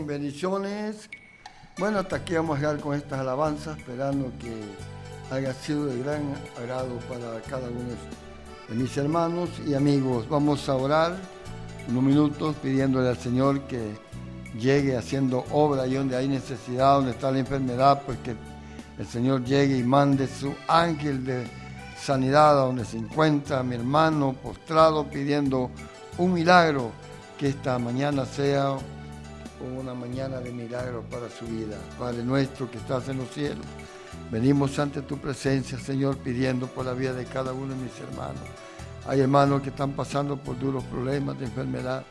Bendiciones. Bueno, hasta aquí vamos a llegar con estas alabanzas, esperando que haya sido de gran agrado para cada uno de mis hermanos y amigos. Vamos a orar unos minutos pidiéndole al Señor que llegue haciendo obra ahí donde hay necesidad, donde está la enfermedad, pues que el Señor llegue y mande su ángel de sanidad a donde se encuentra mi hermano postrado pidiendo un milagro, que esta mañana sea una mañana de milagro para su vida. Padre nuestro que estás en los cielos, venimos ante tu presencia, Señor, pidiendo por la vida de cada uno de mis hermanos. Hay hermanos que están pasando por duros problemas de enfermedad.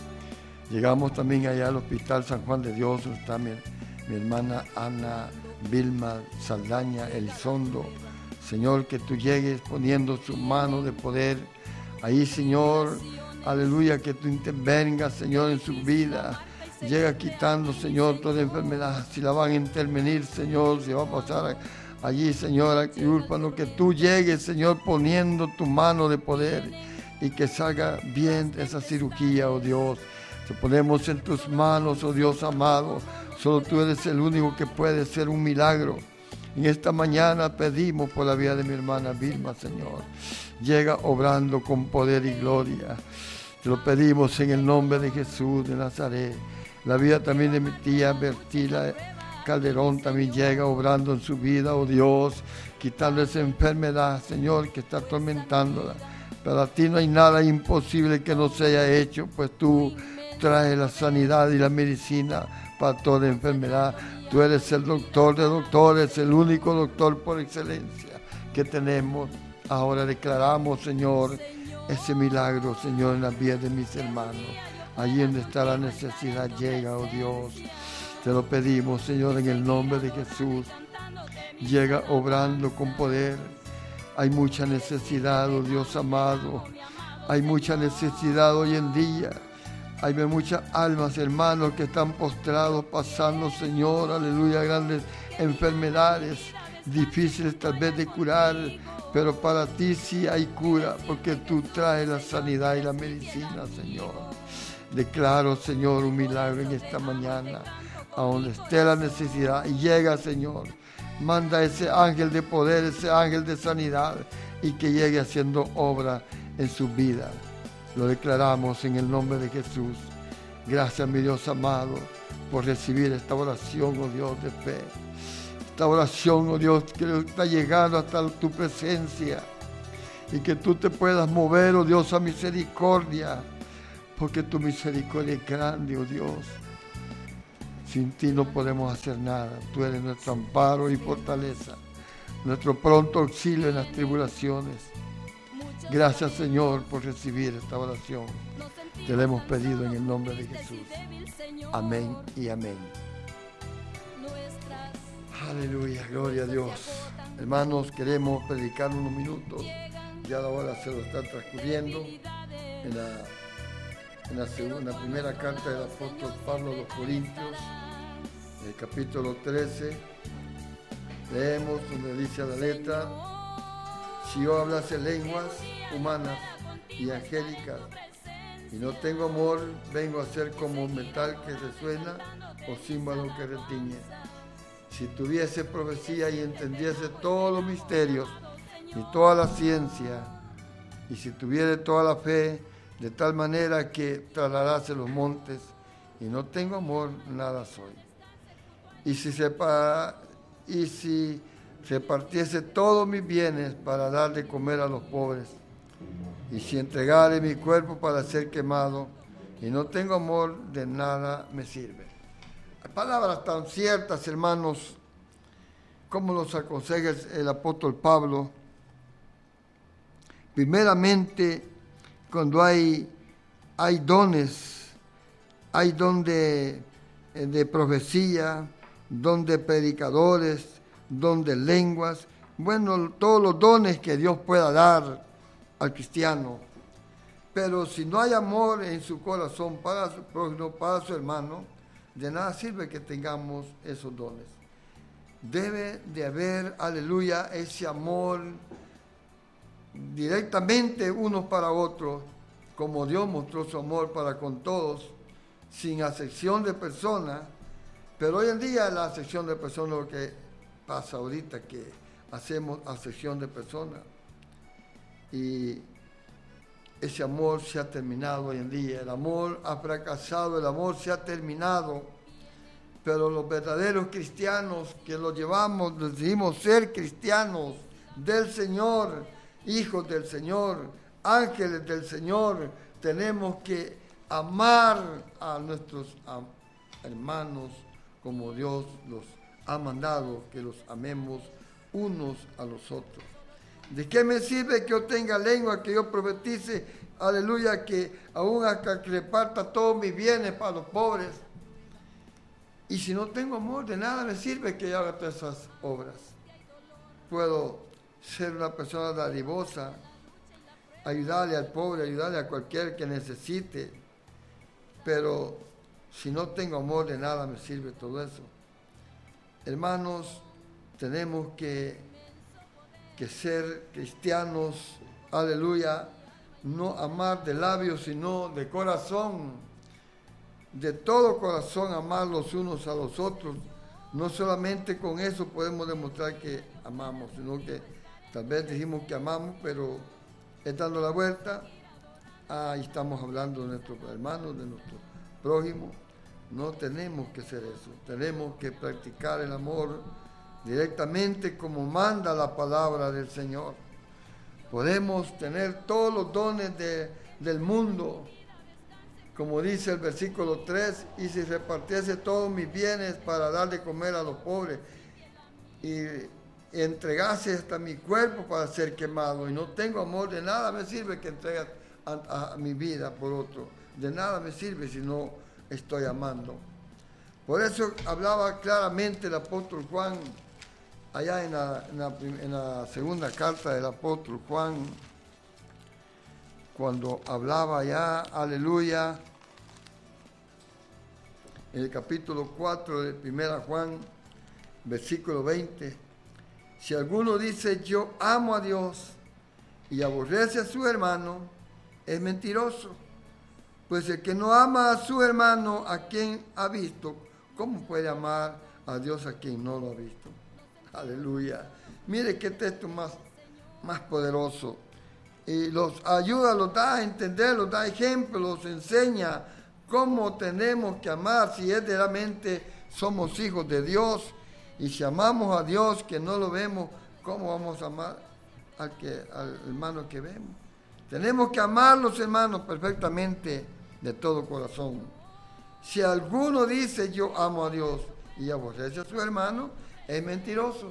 Llegamos también allá al Hospital San Juan de Dios, donde está mi hermana Ana Vilma Saldaña Elizondo. Señor, que tú llegues poniendo su mano de poder ahí, Señor, aleluya, que tú intervengas, Señor, en su vida. Llega quitando, Señor, toda enfermedad. Si la van a intervenir, Señor, si va a pasar allí, Señor, a quirófano, que tú llegues, Señor, poniendo tu mano de poder y que salga bien esa cirugía, oh Dios. Te ponemos en tus manos, oh Dios amado. Solo tú eres el único que puede hacer un milagro. En esta mañana pedimos por la vida de mi hermana Vilma, Señor. Llega obrando con poder y gloria. Te lo pedimos en el nombre de Jesús de Nazaret. La vida también de mi tía Bertila Calderón también llega obrando en su vida, oh Dios, quitando esa enfermedad, Señor, que está atormentándola. Para ti no hay nada imposible que no se haya hecho, pues tú traes la sanidad y la medicina para toda enfermedad. Tú eres el doctor de doctores, el único doctor por excelencia que tenemos. Ahora declaramos, Señor, ese milagro, Señor, en la vida de mis hermanos. Allí donde está la necesidad, llega, oh Dios. Te lo pedimos, Señor, en el nombre de Jesús. Llega obrando con poder. Hay mucha necesidad, oh Dios amado. Hay mucha necesidad hoy en día. Hay muchas almas, hermanos, que están postrados, pasando, Señor, aleluya, grandes enfermedades, difíciles tal vez de curar, pero para ti sí hay cura, porque tú traes la sanidad y la medicina, Señor. Declaro, Señor, un milagro en esta mañana, a donde esté la necesidad, y llega, Señor, manda ese ángel de poder, ese ángel de sanidad, y que llegue haciendo obra en su vida. Lo declaramos en el nombre de Jesús. Gracias, mi Dios amado, por recibir esta oración, oh Dios, de fe. Esta oración, oh Dios, que está llegando hasta tu presencia. Y que tú te puedas mover, oh Dios, a misericordia. Porque tu misericordia es grande, oh Dios. Sin ti no podemos hacer nada. Tú eres nuestro amparo y fortaleza. Nuestro pronto auxilio en las tribulaciones. Gracias, Señor, por recibir esta oración. Te la hemos pedido en el nombre de Jesús. Amén y amén. Aleluya, gloria a Dios. Hermanos, queremos predicar unos minutos. Ya la hora se lo está transcurriendo. En la primera carta del apóstol Pablo a los Corintios, en el capítulo 13, leemos donde dice a la letra: si yo hablase lenguas humanas y angélicas y no tengo amor, vengo a ser como metal que resuena o címbalo que retiñe. Si tuviese profecía y entendiese todos los misterios y toda la ciencia, y si tuviere toda la fe, de tal manera que trasladase los montes, y no tengo amor, nada soy. Y si repartiese todos mis bienes para dar de comer a los pobres, y si entregare mi cuerpo para ser quemado, y no tengo amor, de nada me sirve. Palabras tan ciertas, hermanos, como nos aconseja el apóstol Pablo. Primeramente, cuando hay dones, hay don de profecía, don de predicadores, don de lenguas, bueno, todos los dones que Dios pueda dar al cristiano. Pero si no hay amor en su corazón para su prójimo, para su hermano, de nada sirve que tengamos esos dones. Debe de haber, aleluya, ese amor directamente unos para otros, como Dios mostró su amor para con todos, sin acepción de persona, pero hoy en día la acepción de persona es lo que pasa ahorita, que hacemos acepción de persona. Y ese amor se ha terminado hoy en día, el amor ha fracasado, el amor se ha terminado, pero los verdaderos cristianos que lo llevamos, decidimos ser cristianos del Señor, hijos del Señor, ángeles del Señor, tenemos que amar a nuestros hermanos como Dios los ha mandado, que los amemos unos a los otros. ¿De qué me sirve que yo tenga lengua, que yo profetice, aleluya, que aún hasta que reparta todos mis bienes para los pobres? Y si no tengo amor, de nada me sirve que yo haga todas esas obras. Puedo ser una persona dadivosa, ayudarle al pobre, ayudarle a cualquier que necesite, pero si no tengo amor, de nada me sirve todo eso. Hermanos, tenemos que ser cristianos, aleluya, no amar de labios, sino de corazón, de todo corazón, amar los unos a los otros. No solamente con eso podemos demostrar que amamos, sino que tal vez dijimos que amamos, pero es dando la vuelta, ahí estamos hablando de nuestros hermanos, de nuestro prójimo. No tenemos que hacer eso, tenemos que practicar el amor directamente como manda la palabra del Señor. Podemos tener todos los dones del mundo, como dice el versículo 3, y si repartiese todos mis bienes para dar de comer a los pobres, y entregase hasta mi cuerpo para ser quemado, y no tengo amor, de nada me sirve que entregue a mi vida por otro, de nada me sirve si no estoy amando. Por eso hablaba claramente el apóstol Juan, allá en la segunda carta del apóstol Juan, cuando hablaba allá, aleluya, en el capítulo 4 de 1 Juan, versículo 20, si alguno dice yo amo a Dios y aborrece a su hermano, es mentiroso, pues el que no ama a su hermano a quien ha visto, ¿cómo puede amar a Dios a quien no lo ha visto? Aleluya. Mire qué texto más poderoso. Y los ayuda, los da a entender, los da ejemplos, los enseña cómo tenemos que amar si verdaderamente somos hijos de Dios. Y si amamos a Dios que no lo vemos, ¿cómo vamos a amar al hermano que vemos? Tenemos que amar los hermanos perfectamente de todo corazón. Si alguno dice yo amo a Dios y aborrece a su hermano, es mentiroso.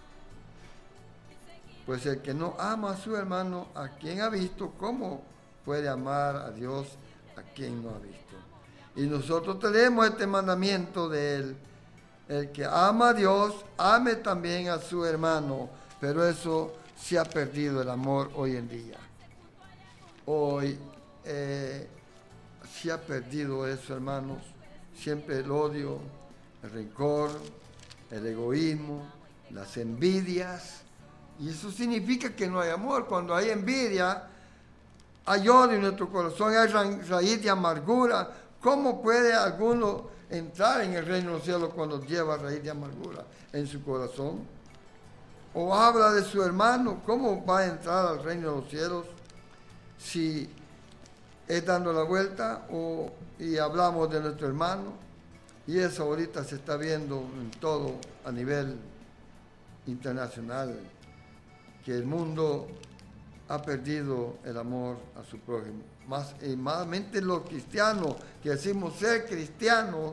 Pues el que no ama a su hermano, a quien ha visto, ¿cómo puede amar a Dios a quien no ha visto? Y nosotros tenemos este mandamiento de él. El que ama a Dios, ame también a su hermano. Pero eso se ha perdido el amor hoy en día. Hoy se ha perdido eso, hermanos. Siempre el odio, el rencor, el egoísmo, las envidias. Y eso significa que no hay amor. Cuando hay envidia, hay odio en nuestro corazón, hay raíz de amargura. ¿Cómo puede alguno entrar en el reino de los cielos cuando lleva raíz de amargura en su corazón? O habla de su hermano, ¿cómo va a entrar al reino de los cielos si es dando la vuelta y hablamos de nuestro hermano? Y eso ahorita se está viendo en todo a nivel internacional, que el mundo ha perdido el amor a su prójimo. Más los cristianos, que decimos ser cristianos,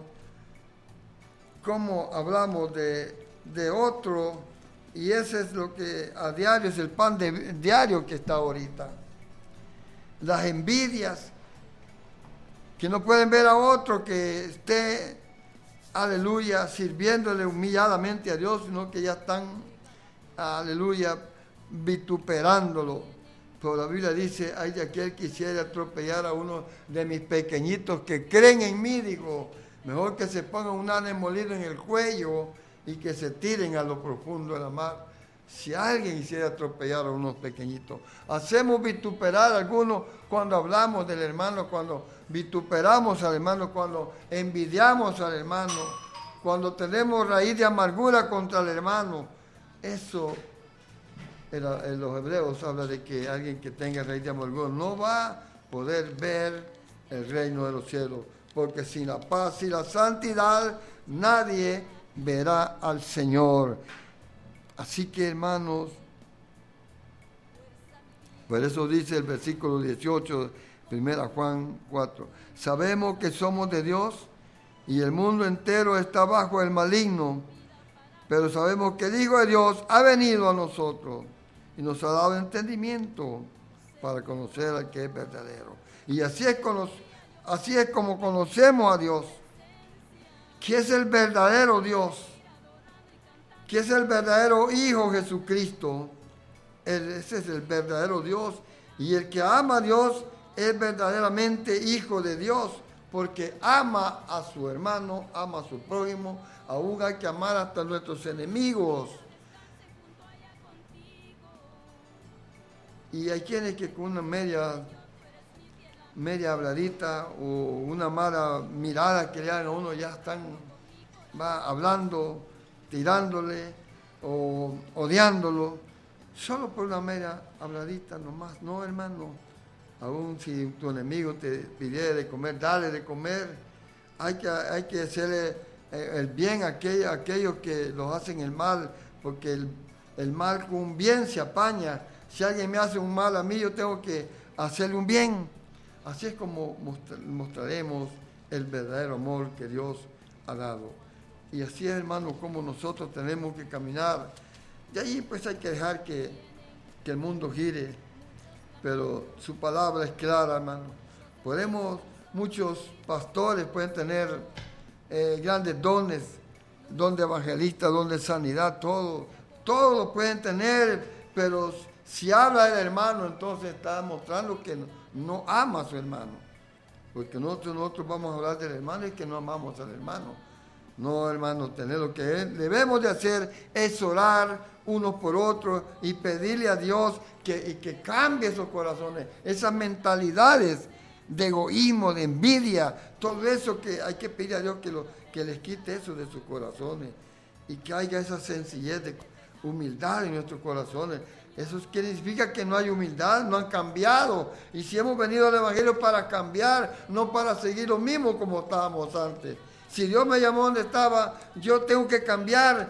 como hablamos de otro, y ese es lo que a diario es el pan diario que está ahorita. Las envidias, que no pueden ver a otro que esté, aleluya, sirviéndole humilladamente a Dios, sino que ya están, aleluya, vituperándolo. Pero la Biblia dice, ay de aquel que quisiera atropellar a uno de mis pequeñitos que creen en mí, digo, mejor que se pongan un ane molido en el cuello y que se tiren a lo profundo de la mar. Si alguien quisiera atropellar a unos pequeñitos, hacemos vituperar a algunos cuando hablamos del hermano, cuando vituperamos al hermano, cuando envidiamos al hermano, cuando tenemos raíz de amargura contra el hermano. Eso, en los hebreos habla de que alguien que tenga raíz de amargura no va a poder ver el reino de los cielos, porque sin la paz y la santidad nadie verá al Señor. Así que, hermanos, por eso dice el versículo 18, 1 Juan 4, sabemos que somos de Dios y el mundo entero está bajo el maligno, pero sabemos que el Hijo de Dios ha venido a nosotros y nos ha dado entendimiento para conocer al que es verdadero. Y así es como conocemos a Dios, que es el verdadero Dios, que es el verdadero Hijo Jesucristo. Ese es el verdadero Dios, y el que ama a Dios es verdaderamente hijo de Dios, porque ama a su hermano, ama a su prójimo. Aún hay que amar hasta a nuestros enemigos. Y hay quienes que con una media habladita o una mala mirada que le dan a uno ya están hablando, tirándole o odiándolo, solo por una mera habladita nomás. No, hermano, aún si tu enemigo te pidiera de comer, dale de comer. Hay que hacerle el bien a aquellos que los hacen el mal, porque el mal con un bien se apaña. Si alguien me hace un mal a mí, yo tengo que hacerle un bien. Así es como mostraremos el verdadero amor que Dios ha dado. Y así es, hermano, como nosotros tenemos que caminar. De ahí pues hay que dejar que el mundo gire, pero su palabra es clara, hermano. Muchos pastores pueden tener grandes dones, don de evangelista, don de sanidad, todo lo pueden tener, pero si habla del hermano, entonces está mostrando que no ama a su hermano. Porque nosotros vamos a hablar del hermano y que no amamos al hermano. No, hermano, lo que debemos de hacer es orar unos por otros y pedirle a Dios que cambie esos corazones, esas mentalidades de egoísmo, de envidia, todo eso que hay que pedir a Dios que les quite eso de sus corazones y que haya esa sencillez de humildad en nuestros corazones. Eso significa que no hay humildad, no han cambiado. Y si hemos venido al Evangelio para cambiar, no para seguir lo mismo como estábamos antes. Si Dios me llamó donde estaba, yo tengo que cambiar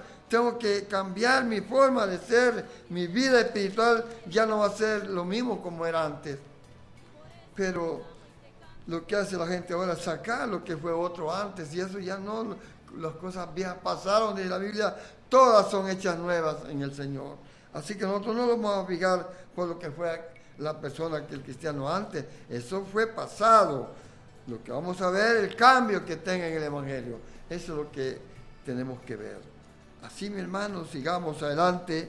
mi forma de ser, mi vida espiritual ya no va a ser lo mismo como era antes. Pero lo que hace la gente ahora es sacar lo que fue otro antes, y eso ya no, las cosas viejas pasaron de la Biblia, todas son hechas nuevas en el Señor. Así que nosotros no nos vamos a fijar por lo que fue la persona que el cristiano antes, eso fue pasado. Lo que vamos a ver es el cambio que tenga en el Evangelio. Eso es lo que tenemos que ver. Así, mi hermano, sigamos adelante.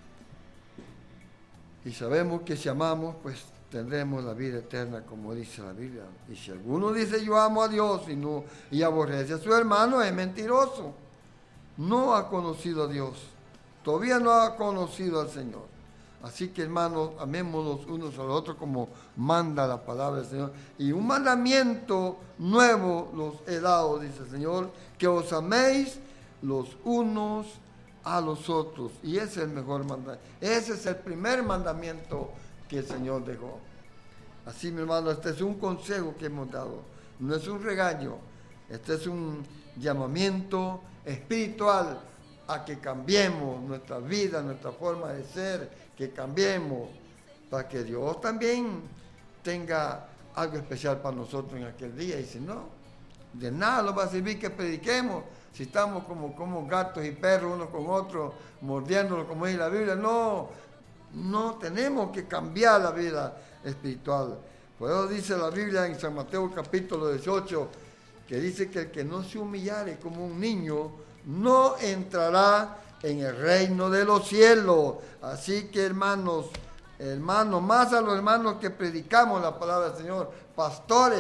Y sabemos que si amamos, pues tendremos la vida eterna, como dice la Biblia. Y si alguno dice yo amo a Dios y aborrece a su hermano, es mentiroso. No ha conocido a Dios. Todavía no ha conocido al Señor. Así que, hermanos, amémonos unos a los otros como manda la palabra del Señor. Y un mandamiento nuevo los he dado, dice el Señor, que os améis los unos a los otros. Y ese es el mejor mandamiento. Ese es el primer mandamiento que el Señor dejó. Así, mi hermano, este es un consejo que hemos dado. No es un regaño. Este es un llamamiento espiritual a que cambiemos nuestra vida, nuestra forma de ser, que cambiemos, para que Dios también tenga algo especial para nosotros en aquel día. Y si no, de nada nos va a servir que prediquemos, si estamos como gatos y perros unos con otros, mordiéndolos como dice la Biblia. No tenemos que cambiar la vida espiritual. Por eso dice la Biblia en San Mateo capítulo 18, que dice que el que no se humillare como un niño, no entrará en el reino de los cielos. Así que, hermanos, más a los hermanos que predicamos la palabra del Señor, pastores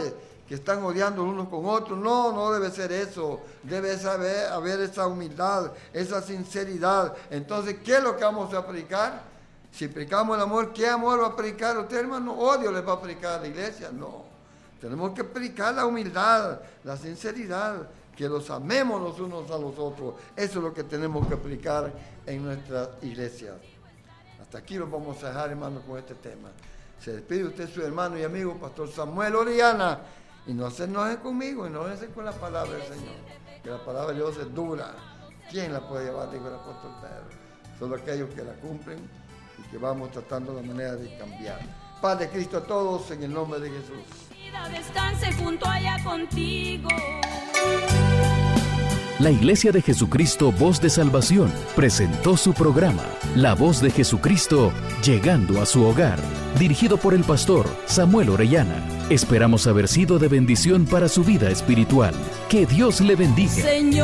que están odiando unos con otros. No, no debe ser eso. Debe haber esa humildad, esa sinceridad. Entonces, ¿qué es lo que vamos a predicar? Si predicamos el amor, ¿qué amor va a predicar usted, hermano? ¿Odio les va a predicar a la iglesia? No. Tenemos que predicar la humildad, la sinceridad, que los amemos los unos a los otros. Eso es lo que tenemos que predicar en nuestras iglesias. Hasta aquí nos vamos a dejar, hermano, con este tema. Se despide usted, su hermano y amigo, Pastor Samuel Orellana. Y no se enojen conmigo, y no se enojen con la palabra del Señor. Que la palabra de Dios es dura. ¿Quién la puede llevar? Dijo el apóstol Pedro. Solo aquellos que la cumplen y que vamos tratando la manera de cambiar. Paz de Cristo a todos en el nombre de Jesús. Descanse junto allá contigo. La Iglesia de Jesucristo Voz de Salvación presentó su programa, La Voz de Jesucristo, llegando a su hogar, dirigido por el pastor Samuel Orellana. Esperamos haber sido de bendición para su vida espiritual. Que Dios le bendiga. Señor.